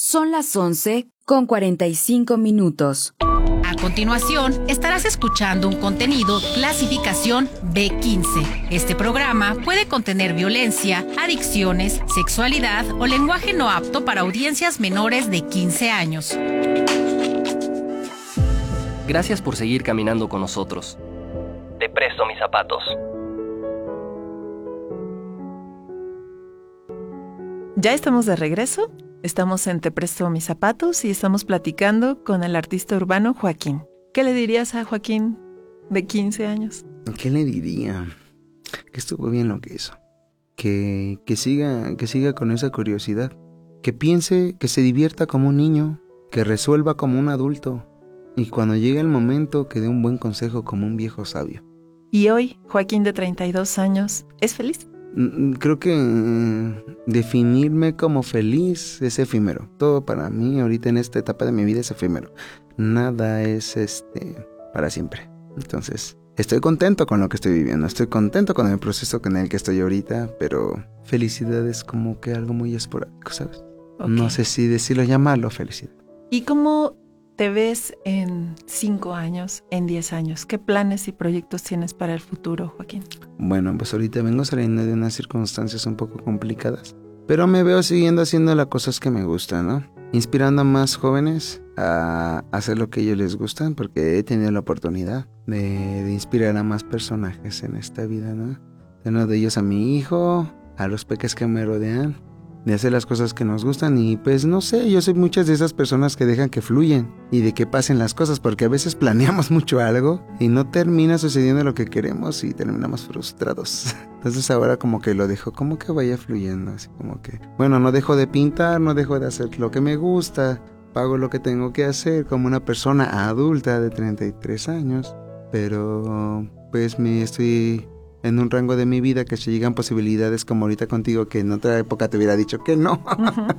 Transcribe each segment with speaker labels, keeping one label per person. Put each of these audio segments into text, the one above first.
Speaker 1: Son las 11:45.
Speaker 2: A continuación, estarás escuchando un contenido clasificación B15. Este programa puede contener violencia, adicciones, sexualidad o lenguaje no apto para audiencias menores de 15 años.
Speaker 3: Gracias por seguir caminando con nosotros. Te presto mis zapatos.
Speaker 4: Ya estamos de regreso. Estamos en Te presto mis zapatos y estamos platicando con el artista urbano Joaquín. ¿Qué le dirías a Joaquín de 15 años?
Speaker 5: ¿Qué le diría? Que estuvo bien lo que hizo. Que siga con esa curiosidad. Que piense, que se divierta como un niño. Que resuelva como un adulto. Y cuando llegue el momento, que dé un buen consejo como un viejo sabio.
Speaker 4: Y hoy, Joaquín de 32 años, ¿es feliz?
Speaker 5: Creo que definirme como feliz es efímero. Todo para mí ahorita en esta etapa de mi vida es efímero. Nada es para siempre. Entonces, estoy contento con lo que estoy viviendo. Estoy contento con el proceso en el que estoy ahorita. Pero felicidad es como que algo muy esporádico, ¿sabes? Okay. No sé si decirlo, llamarlo felicidad.
Speaker 4: ¿Y cómo te ves en 5 años, en 10 años? ¿Qué planes y proyectos tienes para el futuro, Joaquín?
Speaker 5: Bueno, pues ahorita vengo saliendo de unas circunstancias un poco complicadas, pero me veo siguiendo haciendo las cosas que me gustan, ¿no? Inspirando a más jóvenes a hacer lo que a ellos les gustan, porque he tenido la oportunidad de inspirar a más personajes en esta vida, ¿no? De uno de ellos a mi hijo, a los peques que me rodean, de hacer las cosas que nos gustan. Y pues no sé, yo soy muchas de esas personas que dejan que fluyen y de que pasen las cosas, porque a veces planeamos mucho algo y no termina sucediendo lo que queremos y terminamos frustrados. Entonces ahora como que lo dejo como que vaya fluyendo, así como que, bueno, no dejo de pintar, no dejo de hacer lo que me gusta, hago lo que tengo que hacer como una persona adulta de 33 años, pero pues me estoy en un rango de mi vida que se llegan posibilidades como ahorita contigo, que en otra época te hubiera dicho que no. Uh-huh.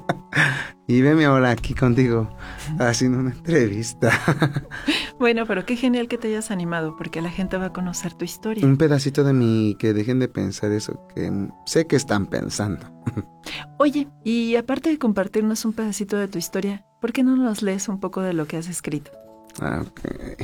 Speaker 5: Y veme ahora aquí contigo haciendo una entrevista.
Speaker 4: Bueno, pero qué genial que te hayas animado, porque la gente va a conocer tu historia.
Speaker 5: Un pedacito de mí, que dejen de pensar eso, que sé que están pensando.
Speaker 4: Oye, y aparte de compartirnos un pedacito de tu historia, ¿por qué no nos lees un poco de lo que has escrito?
Speaker 5: Ok.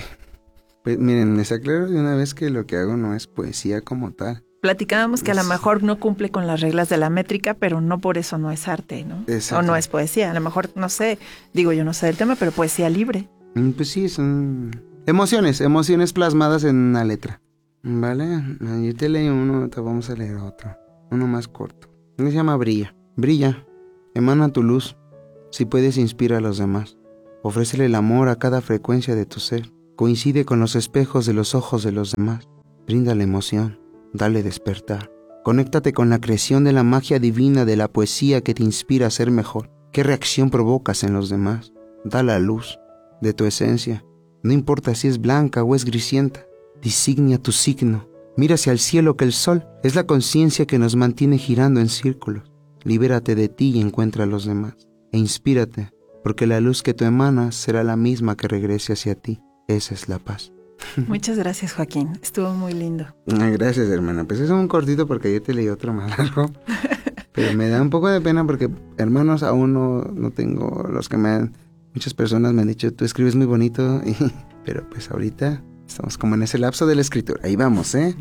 Speaker 5: Pues miren, les aclaro de una vez que lo que hago no es poesía como tal.
Speaker 4: Platicábamos que a lo mejor no cumple con las reglas de la métrica, pero no por eso no es arte, ¿no? Exacto. O no es poesía. A lo mejor, no sé, digo yo no sé del tema, pero poesía libre.
Speaker 5: Pues sí, son emociones plasmadas en una letra. ¿Vale? Yo te leí uno, te vamos a leer otro. Uno más corto. Se llama Brilla. Brilla, emana tu luz. Si puedes, inspira a los demás. Ofrécele el amor a cada frecuencia de tu ser. Coincide con los espejos de los ojos de los demás. Bríndale emoción, dale despertar. Conéctate con la creación de la magia divina de la poesía que te inspira a ser mejor. ¿Qué reacción provocas en los demás? Da la luz de tu esencia. No importa si es blanca o es grisienta. Designa tu signo. Mira hacia el cielo, que el sol es la conciencia que nos mantiene girando en círculos. Libérate de ti y encuentra a los demás. E inspírate, porque la luz que tú emanas será la misma que regrese hacia ti. Esa es la paz.
Speaker 4: Muchas gracias, Joaquín. Estuvo muy lindo.
Speaker 5: Gracias, hermana. Pues es un cortito porque yo te leí otro más largo. Pero me da un poco de pena porque hermanos aún no tengo los que muchas personas me han dicho, tú escribes muy bonito. Pero pues ahorita estamos como en ese lapso de la escritura. Ahí vamos, ¿eh?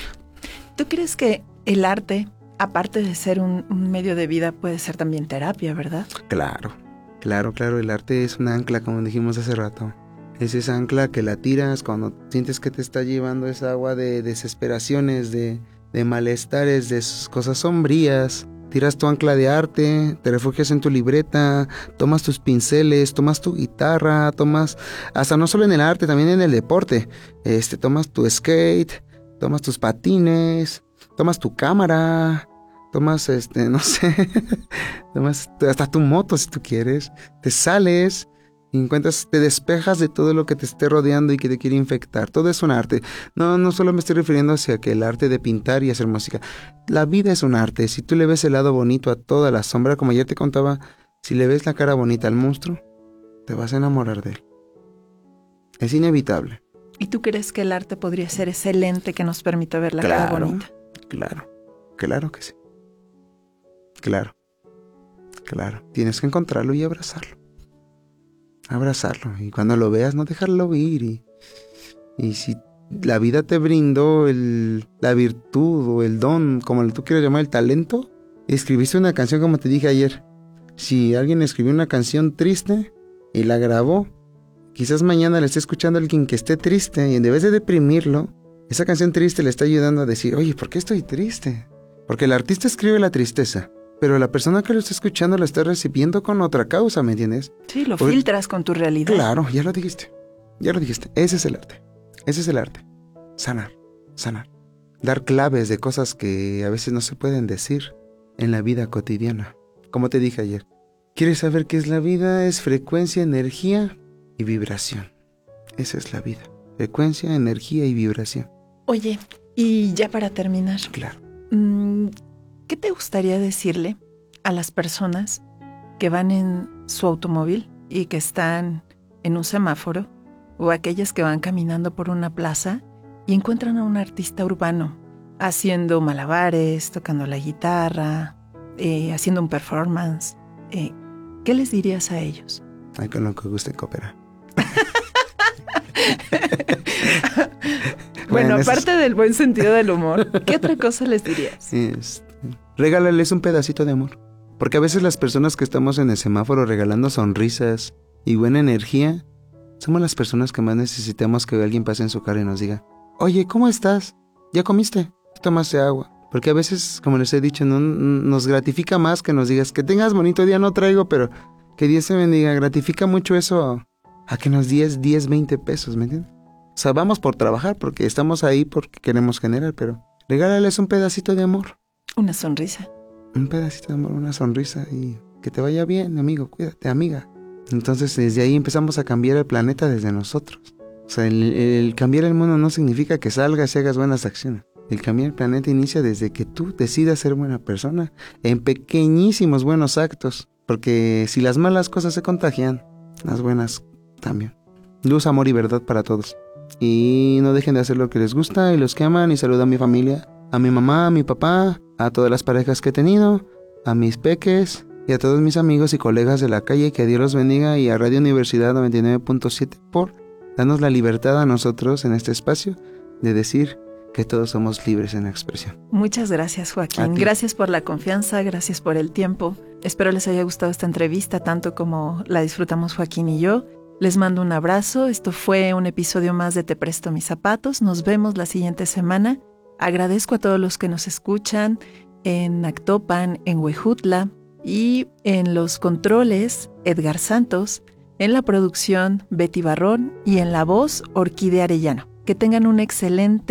Speaker 4: ¿Tú crees que el arte, aparte de ser un medio de vida, puede ser también terapia, verdad? Claro.
Speaker 5: El arte es un ancla, como dijimos hace rato. Es esa ancla que la tiras cuando sientes que te está llevando esa agua de desesperaciones, de malestares, de cosas sombrías. Tiras tu ancla de arte, te refugias en tu libreta, tomas tus pinceles, tomas tu guitarra, tomas, hasta no solo en el arte, también en el deporte. Tomas tu skate, tomas tus patines, tomas tu cámara, tomas, no sé, tomas hasta tu moto si tú quieres, te sales. Y te despejas de todo lo que te esté rodeando y que te quiere infectar. Todo es un arte. No solo me estoy refiriendo hacia que el arte de pintar y hacer música. La vida es un arte. Si tú le ves el lado bonito a toda la sombra, como ayer te contaba, si le ves la cara bonita al monstruo, te vas a enamorar de él. Es inevitable.
Speaker 4: ¿Y tú crees que el arte podría ser ese lente que nos permite ver la cara bonita?
Speaker 5: Claro que sí. Claro Claro, tienes que encontrarlo y abrazarlo. Abrazarlo. Y cuando lo veas, no dejarlo ir. Y si la vida te brindó la virtud o el don, como tú quieras llamar, el talento, escribiste una canción como te dije ayer. Si alguien escribió una canción triste y la grabó, quizás mañana le esté escuchando a alguien que esté triste y en vez de deprimirlo, esa canción triste le está ayudando a decir, oye, ¿por qué estoy triste? Porque el artista escribe la tristeza, pero la persona que lo está escuchando la está recibiendo con otra causa, ¿me entiendes?
Speaker 4: Sí, lo filtras con tu realidad.
Speaker 5: Claro, ya lo dijiste. Ese es el arte. Ese es el arte. Sanar. Dar claves de cosas que a veces no se pueden decir en la vida cotidiana. Como te dije ayer, ¿quieres saber qué es la vida? Es frecuencia, energía y vibración. Esa es la vida. Frecuencia, energía y vibración.
Speaker 4: Oye, y ya para terminar.
Speaker 5: Claro.
Speaker 4: ¿Qué te gustaría decirle a las personas que van en su automóvil y que están en un semáforo o aquellas que van caminando por una plaza y encuentran a un artista urbano haciendo malabares, tocando la guitarra, haciendo un performance? ¿Qué les dirías a ellos?
Speaker 5: Ay, con lo que guste cooperar.
Speaker 4: Bueno, aparte del buen sentido del humor, ¿qué otra cosa les dirías?
Speaker 5: Regálales un pedacito de amor. Porque a veces las personas que estamos en el semáforo regalando sonrisas y buena energía, somos las personas que más necesitamos que alguien pase en su cara y nos diga, oye, ¿cómo estás? ¿Ya comiste? ¿Tomaste agua? Porque a veces, como les he dicho, no nos gratifica más que nos digas que tengas bonito día, no traigo, pero que Dios te bendiga. Gratifica mucho eso a que nos des 10, 20 pesos, ¿me entiendes? O sea, vamos por trabajar porque estamos ahí porque queremos generar, pero regálales un pedacito de amor.
Speaker 4: Una sonrisa.
Speaker 5: Un pedacito de amor, una sonrisa y que te vaya bien, amigo, cuídate, amiga. Entonces, desde ahí empezamos a cambiar el planeta desde nosotros. O sea, el cambiar el mundo no significa que salgas y hagas buenas acciones. El cambiar el planeta inicia desde que tú decidas ser buena persona en pequeñísimos buenos actos. Porque si las malas cosas se contagian, las buenas también. Luz, amor y verdad para todos. Y no dejen de hacer lo que les gusta y los que aman. Y saluda a mi familia, a mi mamá, a mi papá, a todas las parejas que he tenido, a mis peques y a todos mis amigos y colegas de la calle. Que Dios los bendiga, y a Radio Universidad 99.7 por darnos la libertad a nosotros en este espacio de decir que todos somos libres en expresión.
Speaker 4: Muchas gracias, Joaquín. Gracias por la confianza, gracias por el tiempo. Espero les haya gustado esta entrevista tanto como la disfrutamos Joaquín y yo. Les mando un abrazo. Esto fue un episodio más de Te Presto Mis Zapatos. Nos vemos la siguiente semana. Agradezco a todos los que nos escuchan en Actopan, en Huejutla, y en los controles Edgar Santos, en la producción Betty Barrón y en la voz Orquídea Arellano. Que tengan un excelente